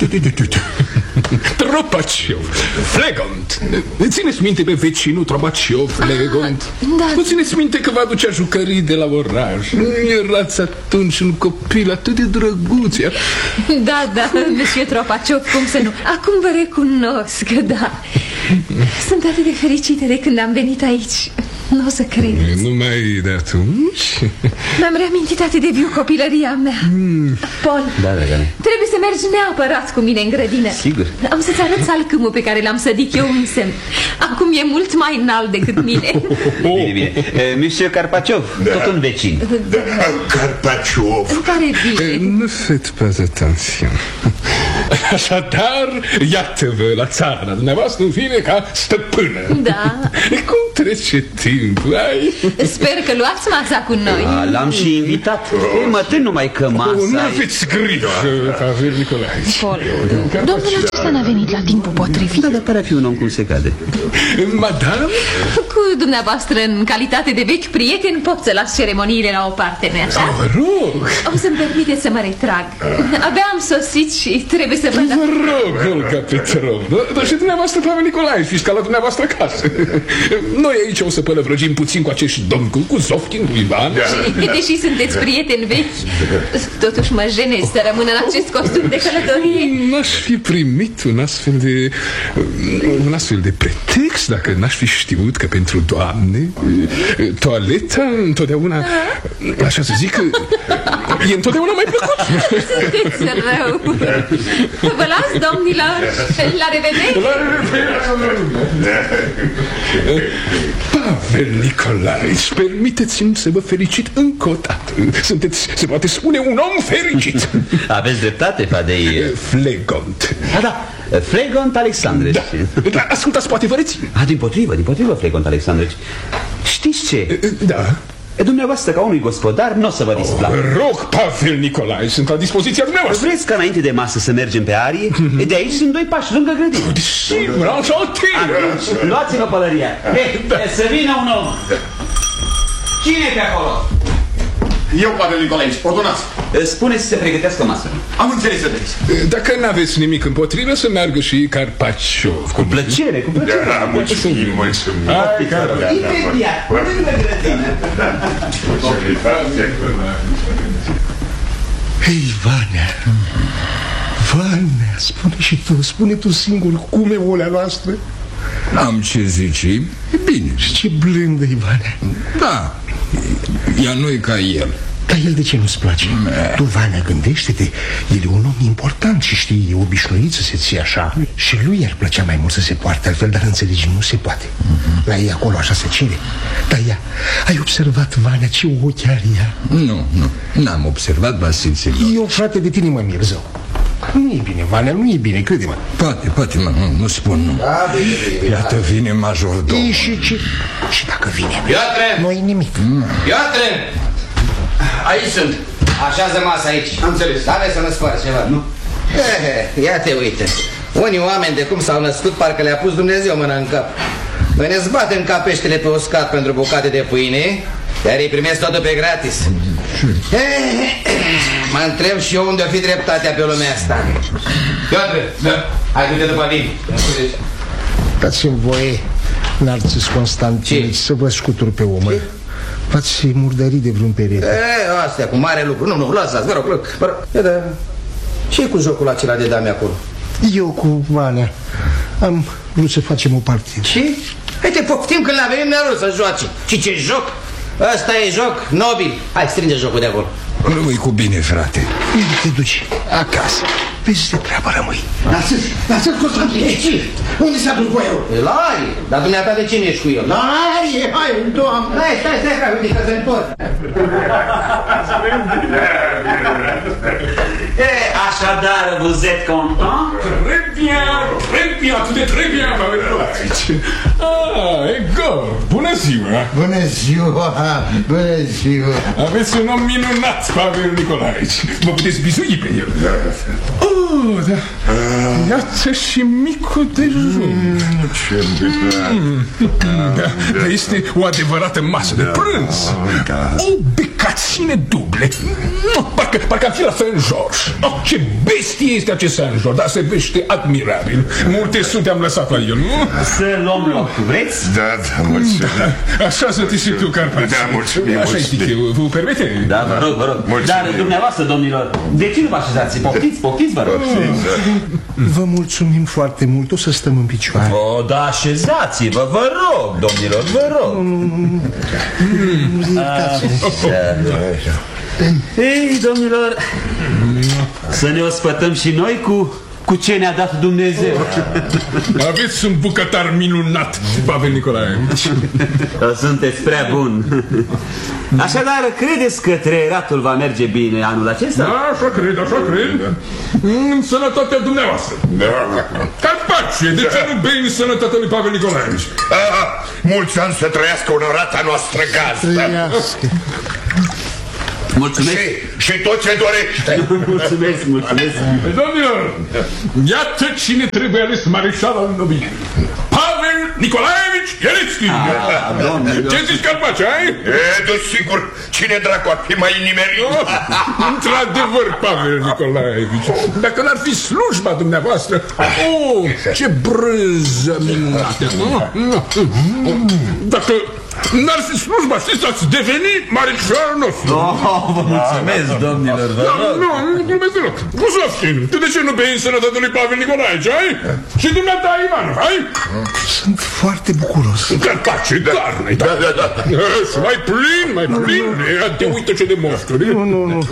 S10: Tropaciov, Flegont. Țineți minte pe vecinul Tropaciov, Flegont?
S6: Da.
S10: Nu țineți minte că vă aducea jucării de la oraș? Erați atunci un copil atât de drăguț.
S6: Da, da, monsieur Tropaciov, cum să nu? Acum vă recunosc, da. Sunt atât de fericită de când am venit aici. Nu o să credeți.
S10: Numai de atunci?
S6: Mi-am reamintit atât de viu copilăria mea. mm. Paul,
S9: da, da, da.
S6: trebuie să mergi neapărat cu mine în grădină.
S9: Sigur.
S6: Am să-ți arăt salcâmul pe care l-am sădit eu însă. Acum e mult mai înalt decât mine.
S9: Bine, bine. uh, Monsieur Carpaciov, da. Tot un vecin.
S11: Da. Carpaciov.
S6: Îmi pare bine.
S10: Nu faites pas attention. Așadar, iată-vă la țara dumneavoastră, în fine, ca stăpână.
S6: Da.
S10: Cum trece timpul, ai?
S6: Sper că luați masa cu noi.
S9: L-am și invitat. Ei, mă tem numai că masa...
S10: Nu aveți grijă, Pavel Nicolaevici.
S6: Paul, domnul acesta n-a venit la timpul potrivit.
S9: Da, dar pare a fi un om cum se cade.
S10: Madame?
S6: Cu dumneavoastră, în calitate de vechi prieten, pot să las ceremoniile la o parte, nu-i așa?
S10: Vă rog.
S6: O să-mi permiteți să mă retrag. Abia am sosit și trebuie să vă...
S10: Vă rog, Olga Petrovna. Dar și dumneavoastră, Pavel Nicolaevici, fiți ca la dumneavoastră casă. Noi aici o să pălăvrăgim puțin cu acești domni, cu Zoftin, cu Ivan.
S6: Și, deși sunteți prieteni vechi, totuși mă jenez să rămân în acest costum de călătorie.
S10: N-aș fi primit un astfel de un astfel de pretext dacă n-aș fi știut că pentru doamne toaleta întotdeauna, așa să zic, e întotdeauna mai plăcut.
S6: Sunteți rău. Vă las, domnilor. La revedere.
S10: La revedere. Pavel Nicolaevici, permiteți-mi să vă felicit încă o dată. Sunteți, se poate spune, un om fericit.
S9: Aveți dreptate, Fadei.
S10: Flegont.
S9: Ah, da, Flegont Alexandrici.
S10: Da, da, ascultați, poate vă rețin.
S9: Ah, din potrivă, din potrivă, Flegont Alexandrici. Știți ce?
S10: Da.
S9: E, dumneavoastră, ca unui gospodar, nu o să vă displacă.
S10: Rog, Pavel Nicolaevici, sunt la dispoziția dumneavoastră.
S9: Vreți ca înainte de masă să mergem pe arie? E, de aici sunt doi pași, lângă grădină.
S10: Sigur,
S9: atunci, luați-vă pălăria. Hei, să vină un om. Cine e pe acolo?
S3: Eu, Pavel Nicolaevici, ordonați.
S9: Spuneți să se pregătească masă.
S3: Am înțeles, vedeți.
S10: Dacă n-aveți nimic împotrivă, să meargă și Carpaciov.
S9: Cu plăcere, cu plăcere.
S11: Da, mulțumim, mulțumim.
S9: Hai, Carpaciov. Imediat, lângă grădină.
S5: Hei, Vania, Vania, spune și tu, spune tu singur cum e volea noastră.
S8: Am ce zice, e bine.
S5: Și ce blândă e, Vania.
S8: Da, ea nu e ca el.
S5: Dar el de ce nu-ți place? Tu, Vania, gândește-te, el e un om important și știi, e obișnuit să se ție așa. Și lui ar plăcea mai mult să se poarte altfel, dar înțelegi, nu se poate. uh-huh. La ei acolo așa se cere. Dar ea, ai observat, Vania, ce ochi are ea?
S8: Nu, nu, n-am observat, Vasile.
S5: Eu, frate, de tine mă mir zău. Nu e bine, Vania, nu e bine, crede-mă.
S8: Poate, poate, mă, nu, nu spun nu.
S5: Da,
S8: iată, vine majordomul.
S5: E, și ce? Și dacă vine,
S2: Piotre!
S5: nu-i nimic.
S8: mm.
S2: Piotre! Aici sunt. Așează masa aici.
S3: Am înțeles.
S2: N-aveți să născoare ceva, nu? Eh, ia te uite. Unii oameni de cum s-au născut parcă le-a pus Dumnezeu mâna în cap. Noi ne zbatem ca peștele pe uscat pentru bucate de pâine, iar ei primesc totul pe gratis. Eh, mă întreb și eu unde o fi dreptatea pe lumea asta. Piotre, da. Hai du-te după vin.
S5: Dați-mi voie, Narcis Constantinici, să vă scutur pe omă. V-ați murdărit de vreun perete?
S1: E, astea cu mare lucru. Nu, nu, lăsați, vă rog, vă rog. E, da. Ce-i cu jocul acela de dame acolo?
S5: Eu cu Vanea am vrut să facem o partidă.
S1: Ce? Hai te poftim când l-a venit mereu să joace. Și ce joc? Ăsta e joc nobil. Hai, strânge jocul de acolo.
S8: Rămâi cu bine, frate.
S5: Unde te duci?
S8: Acasă.
S5: Vezi de treabă rămâi.
S7: Lasă-ți, lasă-ți, Constantin.
S1: E ce?
S7: Unde s-a dus boierul?
S1: E la Arie. Dar dumneata de cine ești cu el?
S7: La Arie, hai, doamne.
S1: Hai, stai, stai, stai, uite că se întorc.
S9: E, așadar, vous êtes content?
S10: Très bien, très bien, tout est très bien, Pavel Nicolaevici. Ah, Egor, bună ziua!
S7: Bună ziua, bună ziua.
S10: Aveți un om minunat, Pavel Nicolaevici. Vă puteți bizui pe el. Oh, da. Iată și micul dejun.
S11: Ce mm.
S10: Da, este o adevărată masă de prânz. O becaține duble. Parcă, parcă am fi la Saint-George. Oh, ce bestie este acest Saint-George, dar se vește admirabil. Multe sute am lăsat la el, nu?
S9: Să luăm loc, vreți?
S11: Da, da, mulțumim.
S10: Da, așa să te și tu, Carpați.
S11: Da, mulțumim.
S10: Așa zic eu, vă permite?
S9: Da, vă rog, vă rog.
S11: Mulțumim.
S9: Dar dumneavoastră, domnilor, de ce nu vă așezați? Poftiți, poftiți, vă rog.
S5: Vă mulțumim foarte mult, o să stăm în picioare.
S9: O, da, așezați-vă, vă rog, domnilor, vă rog. Ei, domnilor, să ne ospătăm și noi cu... cu ce ne-a dat Dumnezeu.
S10: Aveți un bucătar minunat, Pavel Nicolaevici.
S9: Sunteți prea bun. Așadar, credeți că trăieratul va merge bine anul acesta?
S10: Da, așa cred, așa cred. În sănătatea dumneavoastră. Carpace, de ce nu bei în sănătatea lui Pavel Nicolaevici?
S11: Mulți ani să trăiască onorata noastră gazdă.
S5: Trăiască.
S9: Mulțumesc.
S11: Și, și tot ce dorește.
S9: Mulțumesc, mulțumesc.
S10: Domnilor, iată cine trebuie ales mareșal al nobilii. Pavel Nicolaevici Ierețchi. Ce zici, Carpace, ai?
S11: E, desigur, cine dracu ar fi mai nimerit?
S10: Într-adevăr, Pavel Nicolaevici, dacă n-ar fi slujba dumneavoastră, oh, ce brânză minunată. Dacă n-ar fi slujba, știți, ați deveni mareșalul nostru.
S9: Oh, vă mulțumesc, domnilor, vă rog.
S10: Nu, nu glumesc deloc. Guzoftin, tu de ce nu bei în sănătatea lui Pavel Nicolaevici, ai? Și dumneata, Ivanov, ai?
S5: Sunt foarte bucuros.
S10: Carpace, carne, da, da, da. Și mai plin, mai plin. Ia te uită ce de mofturi.
S5: Nu, nu, nu.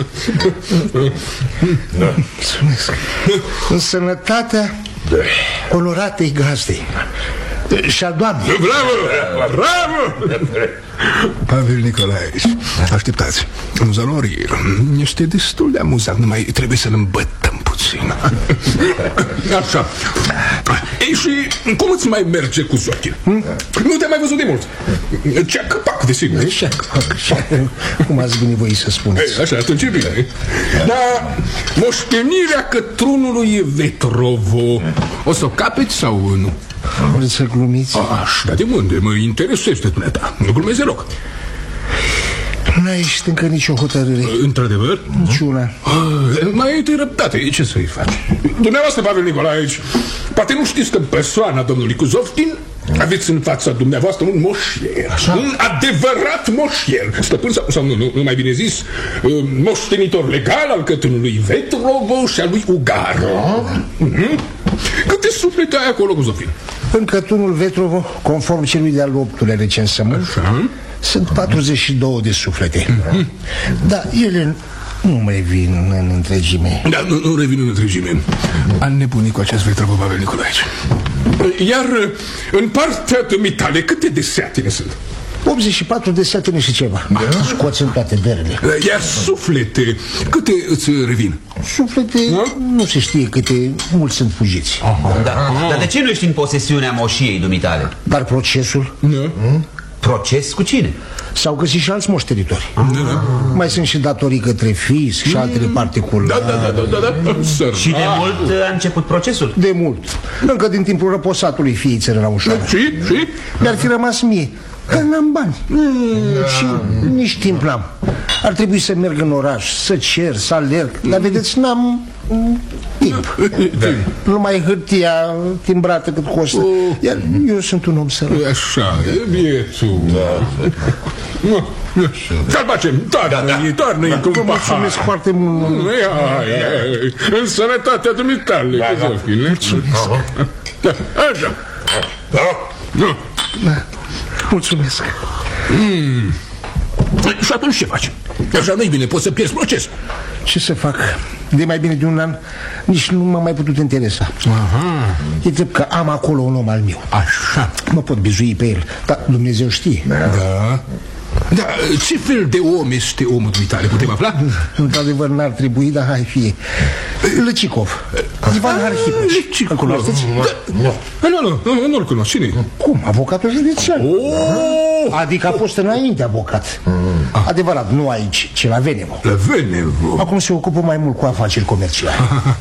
S5: Mulțumesc. În sănătatea onoratei gazdei și a doamnei.
S10: Bravo, bravo. Pavel Nicolaevici, așteptați. Nous allons rire. Este destul de amuzant, numai trebuie să-l îmbătăm puțin. Așa. Ei, și cum îți mai merge cu Zotin? Hmm? Nu te-am mai văzut de mult. Cea căpac, desigur.
S5: Cea căpac, cum ați venit să spuneți.
S10: Ei, așa, atunci e bine. Dar moștenirea cătrunului Vetrovo o să o capeți sau nu?
S5: Vreți să glumiți?
S10: Așa, de unde? Mă interesește dumneata. Nu glumezi deloc.
S5: N-ai ieșit încă nicio hotărâre.
S10: Într-adevăr?
S5: Niciuna.
S10: Mai ai răbdate, ce să-i faci? Dumneavoastră, Pavel Nicolaevici, poate nu știți că în persoana domnului Kuzovkin aveți în fața dumneavoastră un moșier. Așa? Un adevărat moșier. Stăpân sau, sau nu, nu, nu mai bine zis, moștenitor legal al cătrânului Vetrovo și al lui Ugar. Mm-hmm. Câte suflete ai acolo, Kuzovkin?
S5: În cătrânul Vetrovo, conform celui de-al optulea recensământ, sunt patruzeci și două de suflete. Mm-hmm. Dar ele nu mai revin în întregime.
S10: Da, nu, nu revin în întregime. Am nebunit cu acest Vetrovo, Pavel Nicolaevici. Iar în partea dumitale, câte de seatine sunt?
S5: optzeci și patru de seatine și ceva. Da? Scoți în toate berele.
S10: Iar suflete, câte îți revin?
S5: Suflete, da? Nu se știe câte, mulți sunt fugiți.
S9: Aha. Da. Dar de ce nu ești în posesiunea moșiei dumitale?
S5: Dar procesul?
S10: Da.
S5: Hmm?
S9: Proces cu cine?
S5: S-au găsit și alți moștenitori. Da. Mai sunt și datorii către fisc și altele particulare.
S10: Da, da, da, da, da, da.
S9: Și de mult a început procesul?
S5: De mult. Încă din timpul răposatului fiii țără la ușoară.
S10: Și? Și?
S5: Mi-ar fi rămas mie, că n-am bani. mm, Și nici timp n-am. Ar trebui să merg în oraș, să cer, să alerg. Dar vedeți, n-am timp. Da. Numai hârtia timbrată cât costă. Iar eu sunt un om sărac.
S8: Așa, e bietul. Să-l facem, toarnă-i, toarnă-i cu un pahar.
S5: Vă mulțumesc foarte mult.
S8: În sănătatea dumitale, Cozofile.
S5: Mulțumesc.
S8: Așa.
S5: Mulțumesc.
S8: Și atunci ce faci? Așa nu-i bine, poți să pierzi procesul.
S5: Ce să fac? De mai bine de un an nici nu m-am mai putut interesa. Aha. E drept că am acolo un om al meu.
S8: Așa.
S5: Mă pot bizui pe el, dar Dumnezeu știe.
S8: Da. Da, ce fel de om este omul dumitale, putem afla?
S5: Într-adevăr n-ar trebui, dar hai fie. Lăcicov, Ivan Arhipovici. Îl cunoașteți?
S8: Nu, nu, nu-l cunosc. Cine-i?
S5: Cum? Avocatul județean. Adică a fost înainte avocat. Adevărat, nu aici, ci la Venevo.
S8: La Venevo?
S5: Acum se ocupă mai mult cu afaceri comerciale.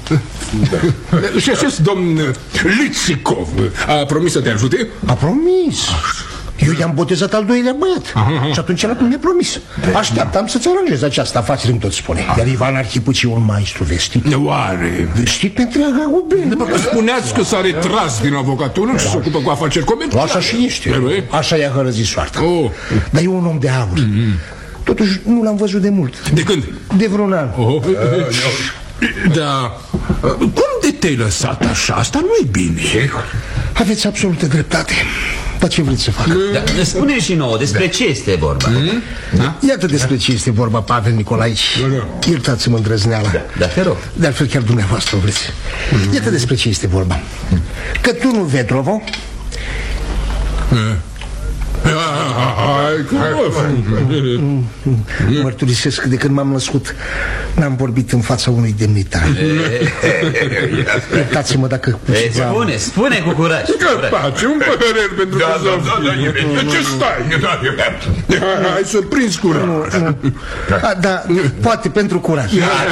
S8: Și acest domn Lăcicov a promis să te ajute?
S5: A promis. Eu i-am botezat al doilea băiat. Aha. Și atunci el mi-a promis. Așteaptam să-ți aranjez această afacere, îmi tot spune. Iar Ivan Arhipovici e un maestru vestit.
S8: Oare?
S5: Vestit pe întreaga gubernă.
S8: Spuneați că s-a retras din avocatură și se ocupă cu afaceri comerciale.
S5: Așa și ești. Așa i-a hărăzit soarta.
S8: Oh.
S5: Dar e un om de aur. Mm-hmm. Totuși nu l-am văzut de mult.
S8: De când?
S5: De vreun an.
S8: Oh. Da. Cum de te-ai lăsat așa? Asta nu-i bine.
S5: Aveți absolută dreptate. Dar ce vreți să fac?
S9: Da, spune și nouă despre da. ce este vorba. Mm?
S5: Da? Iată despre ce este vorba, Pavel Nicolaici. Da. Iertați-mă îndrăzneala.
S9: Da, da, te rog.
S5: De altfel chiar dumneavoastră vreți. Mm. Iată despre ce este vorba. Mm. Cătunu Vetrovo mm. Mărturisesc că de când m-am născut n-am vorbit în fața unui demnitar. Iertați-mă dacă
S9: Spune, spune cu curaj.
S8: Că face un păhărel pentru Cozofile. Ce stai? Hai să prinzi curaj.
S5: Da, poate pentru curaj.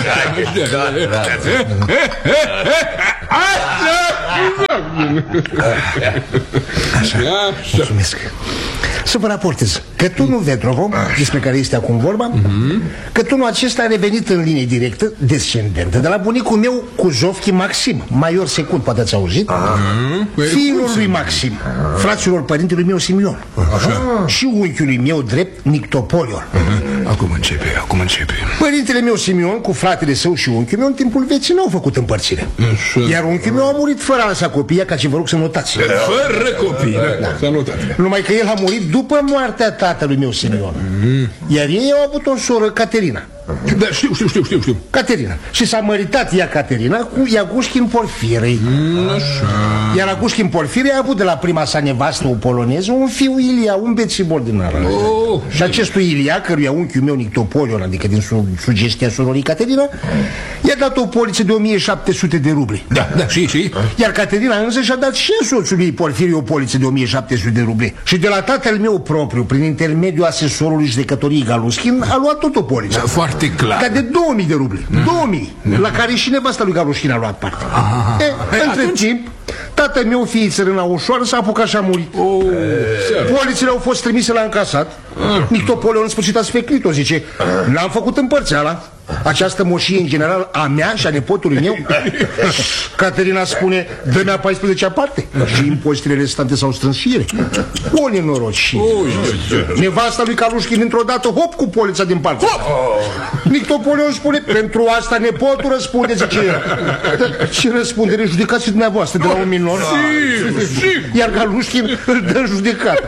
S5: Așa, mulțumesc. Să vă raportez. Cătunul Vetrovo, despre care este acum vorba, mm-hmm. Cătunul acesta a revenit în linie directă, descendentă, de la bunicul meu Kuzovki Maxim, major secund, poate ați auzit? Mm-hmm. Fiul lui Maxim, fraților părintelui meu Simion. Așa. Și unchiului meu drept Nictopolion.
S8: Mm-hmm. Acum începe, acum începe.
S5: Părintele meu Simion, cu fratele său și unchiul meu, în timpul vieții n-au făcut împărțire. Așa. Iar unchiul meu a murit fără a lăsa copia, ca ce vă rog să notați.
S8: Fără copii, da. S-a notat.
S5: Numai că el a murit după moartea tatălui meu Simion. Mm. Iar ei au avut o soră, Caterina.
S8: Da, știu, știu, știu, știu, știu.
S5: Caterina. Și s-a măritat ea, Caterina, cu Iagușkin Porfirei.
S8: Mm, așa.
S5: Iar Iagușkin Porfirei a avut de la prima sa nevastă, o poloneză, un fiu Ilia, un bețivor din Arad. Oh. Și acestui Ilia, căruia unchiul meu Nictopolion, adică din su sugestia sororii Caterina, i-a dat o poliță de o mie șapte sute de rubli.
S8: Da, da, și, și?
S5: Iar Caterina însă și-a dat și soțului Porfirii o poliță de o mie șapte sute de rubli. Și de la tatăl meu propriu, prin intermediul asesorului judecătoriei Galușkin, a luat tot o poliță.
S8: Da, foarte clar.
S5: Dar de două mii de rubli. Mm. două mii. Mm. La care și nevasta lui Galușkin a luat parte. Ah, e, între atunci... timp, tatăl meu, fiii țărâna ușoară, s-a apucat și a murit. Oh, polițele au fost trimise la încasat. Ah. Nictopolion în sfârșit a sfeclit-o, zice, n-am făcut împărțeala. Această moșie în general a mea și a nepotului meu. Caterina spune, dă-mi a paisprezecea parte. Și impozitele restante s-au strâns și ele. O nenorocire. Nevasta lui Galușkin într-o dată, hop, cu polița din parte. Nictopolion spune, pentru asta nepotul răspunde, zice el. Ce răspundere? Judecați dumneavoastră de la un minor. Iar Galușkin îl dă în judecată.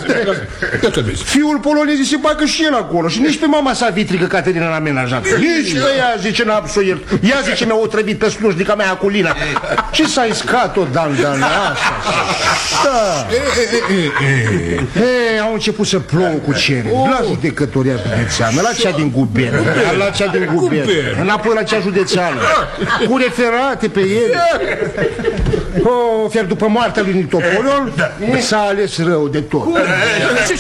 S5: Fiul polonezii se bagă și el acolo. Și nici pe mama sa vitrică Caterina n-a menajat. Nici pe ea, zice, n-a absoiert. Ea, zice, mi-a otrăvit pe slujnica mea Aculina. Și s-a iscat-o, dan, dan, așa. Da. E, au început să plouă cu cereri. La judecătoria județeană, la cea din guvern, la cea din guvern, înapoi la cea județeană, cu referate pe ele. Oh, fiar după moartea lui Nictopolion, s-a ales rău de tot.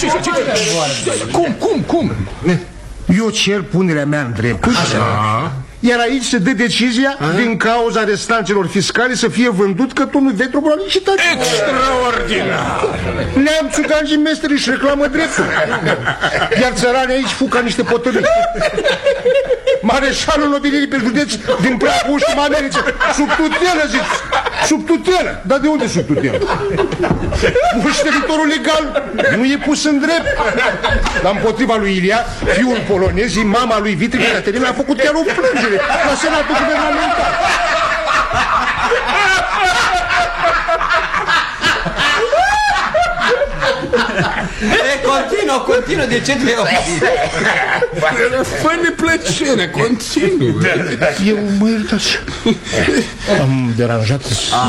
S8: Cum, cum, cum?
S5: Eu cer punerea mea în drept. Așa. Iar aici se dă decizia, a? din cauza restanțelor fiscale, să fie vândut cătunul Vetrobo la licitație.
S10: Extraordinar!
S5: Neamțul ca și mestri își reclamă dreptul. Iar țăranii aici fug ca niște potălii. Mareșalul nobilirii pe județ din prea puștii Americe. Sub tutelă, zici. Sub tutelă. Dar de unde sub tutelă? Moștenitorul legal nu e pus în drept. Dar împotriva lui Ilia, fiul polonez, mama lui Vitri Caterina a făcut chiar o plângere la Senatul Guvernamental.
S9: E, continuă, continuă, de ce te obiți?
S10: Fă-ne plăcere, continuă.
S5: Eu mă iertați. Am deranjat.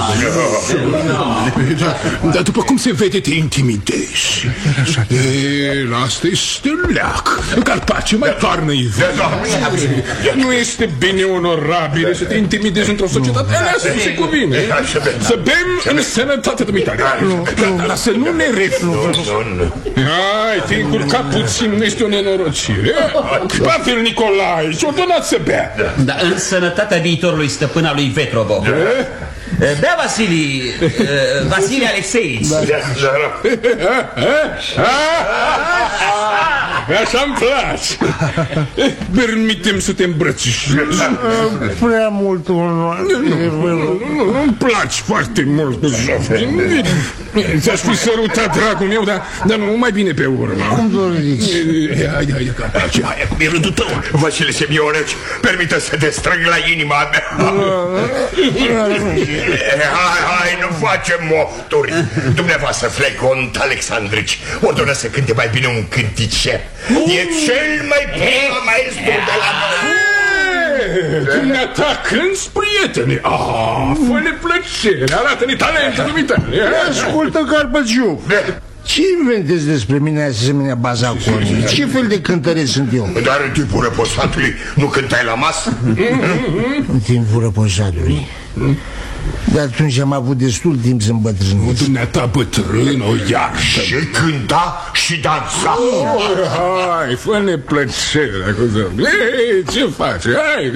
S10: Dar după cum se vede, te intimidezi. E, la asta este leac. Carpace, mai toarnă-i. Nu este bine onorabil să te intimidezi într-o societate. Asta se cuvine. Să bem în sănătate dumitare. Dar să nu ne reflu. Hai, te-ai încurcat puțin, nu este o nenorocire. Pavel Nicolae, ordonați să bea.
S9: Da, în sănătatea viitorului stăpân al lui Vetrobo. Bea, Vasili, Vasili Alexeici.
S10: Așa-mi place. Permitem să te îmbrățișezi.
S5: Prea mult onoare.
S10: Nu-mi placi foarte mult, Zoftin. Ți-aș fi sărutat, dragul meu, dar, dar nu mai bine pe urmă.
S5: Cum doriți?
S10: Hai, hai, Carpace, hai, acum e rândul tău.
S11: Vasile Semionovici, permită să te strâng la inima mea. Hai, hai, nu facem mofturi. Dumneavoastră, Flegont Alexandrici, ordonă să cânte mai bine un cânticer. E cel mai bun maestru de la noi.
S10: Dumneata, cânti, prietene. Ah, fă-ne plăcere, arată-ne talentul dumitale.
S5: Ascultă, Carpaciu, ce inventezi despre mine asemenea bazaconi? Ce fel de cântăreț sunt eu?
S11: Dar în timpul răposatului nu cântai la masă?
S5: În timpul răposatului? De atunci am avut destul timp să îmbătrânesc.
S10: Dumneata bătrân, o iartă.
S11: Și cânta și dansa.
S10: Hai, fă-ne plăcere. Ce faci? Hai,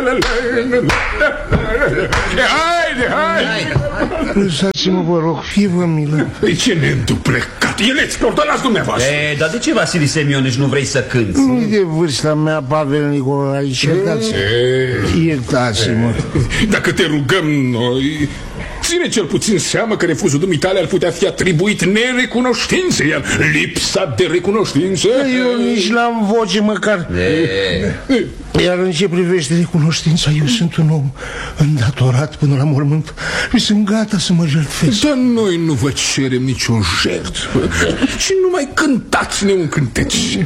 S10: haide, haide.
S5: Lăsați-mă, vă rog, fie-vă milă.
S10: Păi ce neînduplecat? Eleți, ordonați dumneavoastră.
S9: E, dar de ce, Vasile Semionovici, nu vrei să cânti?
S5: Nu-i de vârsta mea, Pavel Nicolae, iertați-mă. Iertați-mă.
S10: Dacă te rugăm noi, ține cel puțin seama că refuzul dumitale ar putea fi atribuit nerecunoștințe, iar lipsa de recunoștință...
S5: Eu nici n-am voce măcar. E. Iar în ce privește recunoștința, eu sunt un om îndatorat până la mormânt și sunt gata să mă jertfesc.
S10: Dar noi nu vă cerem nicio jertfă și nu mai cântați-ne un cântece.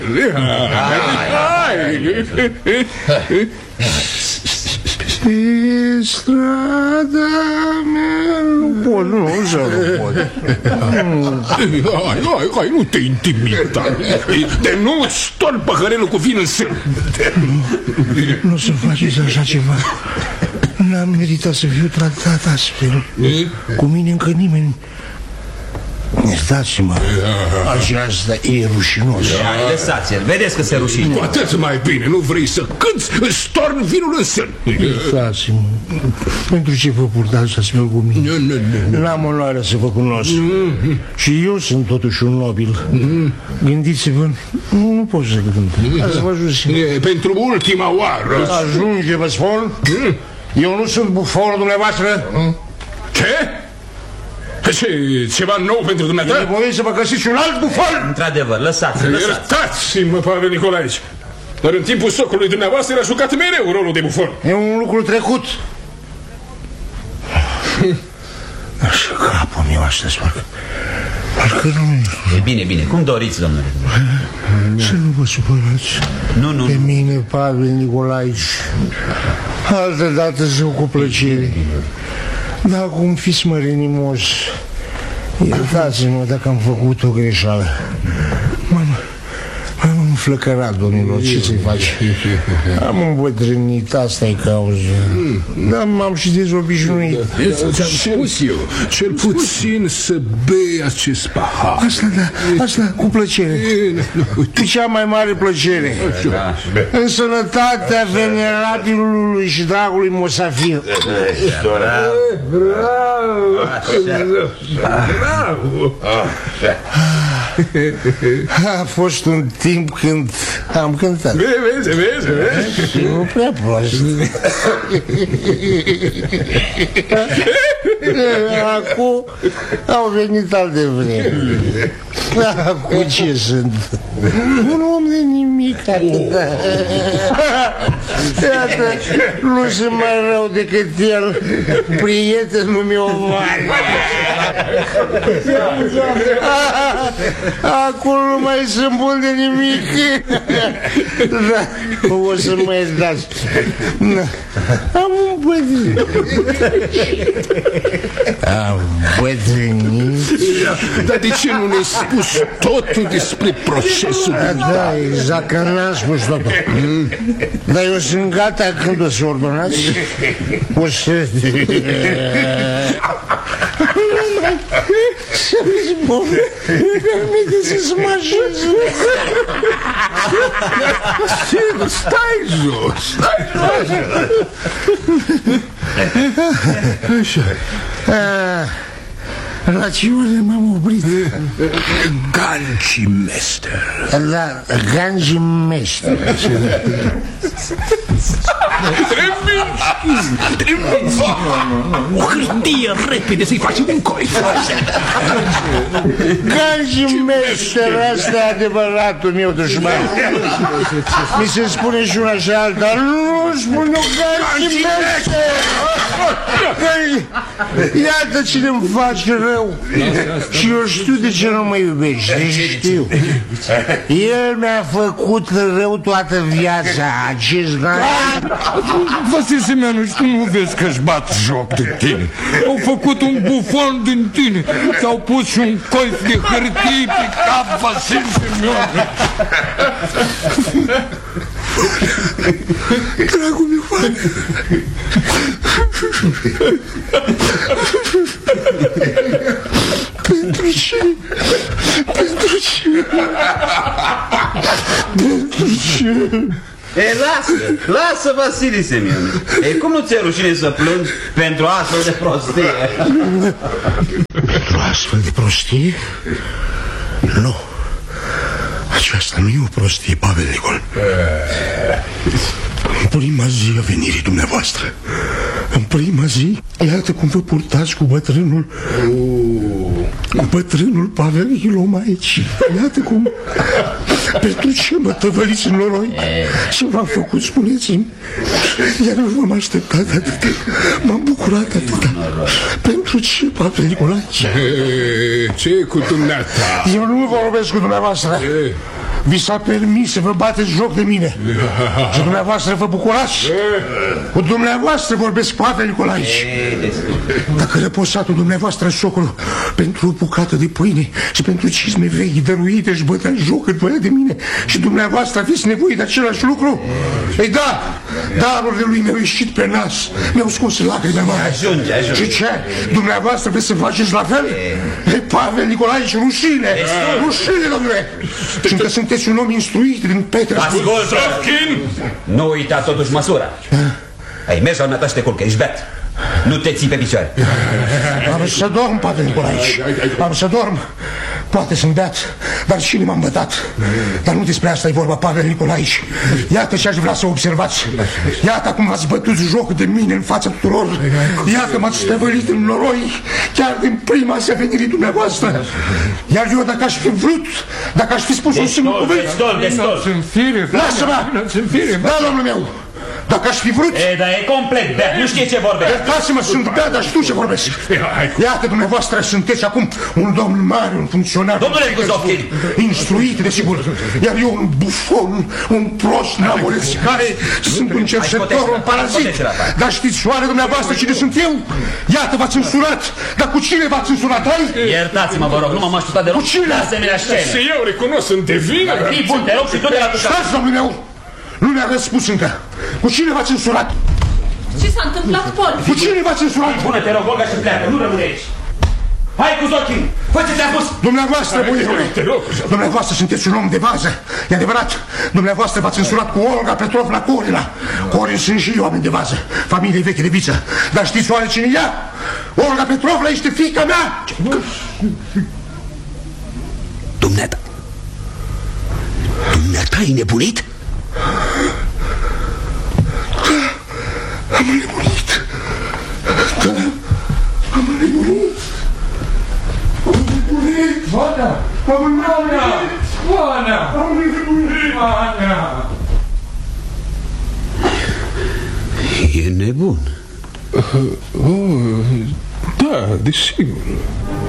S5: Pe strada mea nu pot, nu, să nu pot.
S10: Hai, hai, hai, nu te intimida. De nu-ți storn păhărelul cu vin în sân.
S5: Nu, nu să faceți așa ceva. N-am meritat să fiu tratat astfel. Cu mine încă nimeni. Iertați-mă, așa asta e rușinos.
S9: Hai, lăsați-l, vedeți că se rușine.
S10: Cu atât mai bine, nu vrei să cânti, îți storn vinul în sân.
S5: Iertați-mă, pentru ce vă purtați astfel cu mine?
S10: Nu, nu, nu.
S5: N-am onoarea să vă cunosc. Și eu sunt totuși un nobil. Gândiți-vă, nu pot să cânt. Asta vă ajunge.
S10: Pentru ultima oară.
S5: Ajunge, vă spun. Eu nu sunt bufonul dumneavoastră.
S10: Ce? Ce, ceva nou pentru dumneata?
S5: E voie să vă găsiți un alt bufon?
S9: Într-adevăr, lăsați-l, lăsați-l.
S10: Iertați-mă, Pavel Nicolae. Dar în timpul socului dumneavoastră era jucat mereu rolul de bufon.
S5: E un lucru trecut. Așa, capul meu astăzi, parcă... Parcă nu...
S9: E bine, bine, cum doriți, domnule.
S5: Să nu vă supărați.
S9: Nu, nu.
S5: Pe mine, Pavel Nicolae. Altă dată să cu plăcere. Dar acum fiți mărinimos. Iertați-mă dacă am făcut o greșeală. M-am înflăcărat, domnilor, ce să-i faci? Am îmbătrânit, asta e cauza. Dar m-am și dezobișnuit.
S10: Ți-am spus eu, cel puțin să bei acest pahar.
S5: Asta, da, asta cu plăcere. Cu cea mai mare plăcere. În sănătatea venerabilului și dragului Mosafir.
S10: Bravo! Bravo!
S5: A fost un timp când am cântat.
S10: Vezi, vezi, vezi?
S5: Nu prea prost. Acum au venit alte vremi. Acum ce sunt? Un om de nimic atâta. Iată, nu sunt mai rău decât el, prietenul meu mare. Acum nu mai sunt bun de nimic. Da, o să mă iertați. Am un bătrân. Am bătrânit.
S10: Dar de ce nu ne-ai spus totul despre procesul?
S5: Da, da, exact, că n-am spus totul. Dar eu sunt gata când o să ordonați. O să... Să-mi spun, permite să-ți mă așez.
S10: Stai jos, stai jos.
S5: Așa. La ce ore m-am oprit?
S10: Ganjimester.
S5: Da, Ganjimester.
S10: Treminski, Treminski. O hârtie repede să-i facem un coi.
S5: Ganjimester, asta e adevăratul meu dușman. Mi se spune și una și alta. Nu spun eu Ganjimester. Iată cine-mi face rău. Și eu știu de ce nu mă iubește. Știu. El mi-a făcut rău toată viața. Acest Ganjimester.
S8: Vasile Semeanu, tu nu vezi că-și bat joc de tine. Au făcut un bufon din tine. S-au pus și un coif de hârtie pe cap, Vasile Semeanu.
S5: Dragul meu, pentru ce? Pentru ce? Pentru ce?
S9: E, lasă, lasă, Vasile Semeanu. E, cum nu ți-e rușine să plângi pentru astfel de prostie?
S5: Pentru astfel de prostie? Nu. Aceasta nu e o prostie, Pavel Nicol. În prima zi a venirii dumneavoastră, în prima zi, iată cum vă purtați cu bătrânul, cu bătrânul Pavel Hilom aici. Iată cum. Pentru ce mă tăvăliți în noroi? Ce v-am făcut, spuneți-mi? Iar nu v-am așteptat atât. M-am bucurat atât. Pentru ce, Pavel Nicolae?
S10: Ce e cu dumneata?
S5: Eu nu vă vorbesc cu dumneavoastră. Vi s-a permis să vă bateți joc de mine. Și dumneavoastră vă bucurați. Cu dumneavoastră vorbesc, Pavel Nicolae. Dacă răposatul dumneavoastră, socru, pentru o bucată de pâine și pentru cizme vechi dăruite își bătea joc cât voia de mine, și dumneavoastră aveți nevoie de același lucru? Ei da, darurile lui mi-au ieșit pe nas, mi-au scos lacrimea mare.
S9: Ajunge, ajunge.
S5: Și ce? Dumneavoastră vreți să faceți la fel? Ei, Pavel Nicolae, rușine! Rușine, domnule! Și încă sunteți un om instruit din Petersburg.
S9: Ascultă! Nu uita totuși măsura. Ai mers sau nata și te culcă, ești beat. Nu te ții pe picioare.
S5: Am să dorm, Pavel Nicolae. Am să dorm. Poate sunt beat, dar cine m-am bătat? Dar nu despre asta e vorba, Pavel Nicolae. Iată ce aș vrea să observați. Iată cum v-ați bătut joc de mine în fața tuturor. Iată m-ați stăvălit în noroi, chiar din prima zi a venirii dumneavoastră. Iar eu, dacă aș fi vrut, dacă aș fi spus un singur cuvânt...
S9: Destul, destul.
S5: Lasă-mă! Da, domnul meu! Dacă aș fi vrut...
S9: E, dar e complet beat, nu știe ce vorbește.
S5: Iertați-mă, sunt beat, dar știu ce vorbesc. Iată, dumneavoastră sunteți acum un domn mare, un funcționar...
S9: Domnule Kuzovkin!
S5: Instruit, desigur. Iar eu un bufon, un prost namoreț, care sunt un cercetător, un parazit. Dar știți oare dumneavoastră cine sunt eu? Iată, v-ați însurat. Dar cu cine v-ați însurat, ai?
S9: Iertați-mă, vă rog, nu m-am așteptat de rog.
S5: Cu cine?
S9: La asemenea scene.
S10: Și eu recunosc, sunt de vină.
S9: Fii bun, te rog, și tu de la tucat.
S5: Stați, domnul meu! Nu mi-a răspuns încă. Cu cine v-ați însurat?
S6: Ce s-a întâmplat, Paul?
S5: Cu cine v-ați însurat?
S9: Bună, te rog, Olga, și pleacă, nu rămâne aici. Hai, Kuzovkin, fă ce ți-am spus.
S5: Dumneavoastră, bunicule, dumneavoastră sunteți un om de bază. E adevărat, dumneavoastră v-ați însurat cu Olga Petrovna Corila. Corin sunt și eu oameni de bază, familie veche de viță. Dar știți oare cine e ea? Olga Petrovna este fiica mea.
S1: Dumneata, dumneata ai nebunit?
S5: Da, am nebunit. Da, am nebunit. Am nebunit.
S8: Vana! Vana! Vana! Am nebunit! Vana!
S9: E nebun.
S10: Uh, uh, da, desigur.